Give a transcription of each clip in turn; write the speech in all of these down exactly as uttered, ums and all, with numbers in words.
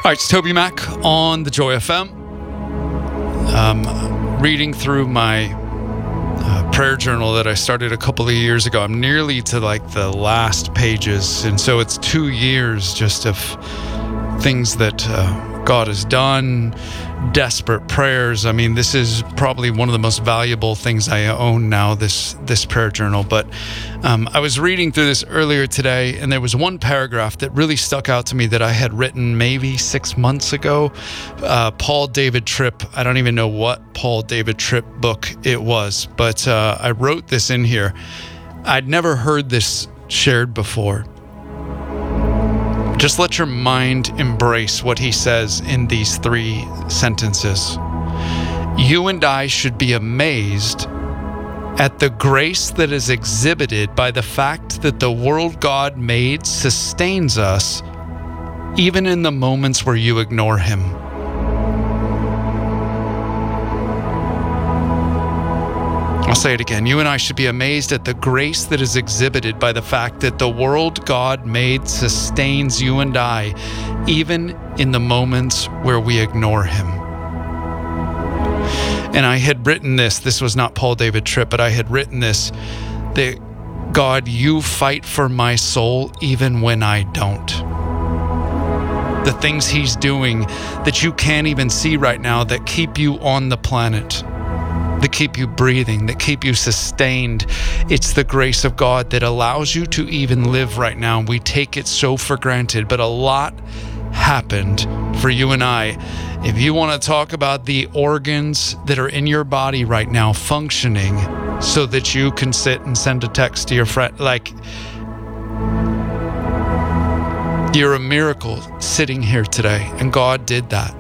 All right, it's Toby Mac on the Joy F M. Um, reading through my uh, prayer journal that I started a couple of years ago. I'm nearly to like the last pages, and so it's two years just of things that uh, God has done, desperate prayers. I mean, this is probably one of the most valuable things I own now, this this prayer journal. But um, I was reading through this earlier today, and there was one paragraph that really stuck out to me that I had written maybe six months ago. Uh, Paul David Tripp, I don't even know what Paul David Tripp book it was, but uh, I wrote this in here. I'd never heard this shared before. Just let your mind embrace what he says in these three sentences. You and I should be amazed at the grace that is exhibited by the fact that the world God made sustains us, even in the moments where you ignore him. I'll say it again. You and I should be amazed at the grace that is exhibited by the fact that the world God made sustains you and I, even in the moments where we ignore him. And I had written this, this was not Paul David Tripp, but I had written this, that God, you fight for my soul even when I don't. The things he's doing that you can't even see right now that keep you on the planet, that keep you breathing, that keep you sustained. It's the grace of God that allows you to even live right now. We take it so for granted, but a lot happened for you and I. If you want to talk about the organs that are in your body right now functioning so that you can sit and send a text to your friend, like, you're a miracle sitting here today, and God did that.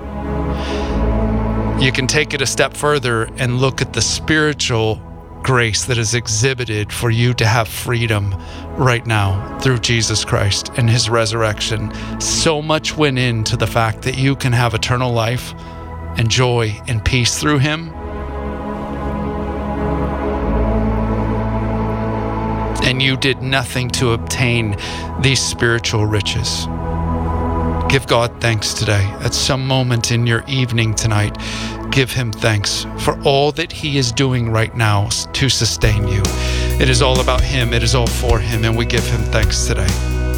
You can take it a step further and look at the spiritual grace that is exhibited for you to have freedom right now through Jesus Christ and his resurrection. So much went into the fact that you can have eternal life and joy and peace through him. And you did nothing to obtain these spiritual riches. Give God thanks today. At some moment in your evening tonight, give him thanks for all that he is doing right now to sustain you. It is all about him. It is all for him, and we give him thanks today.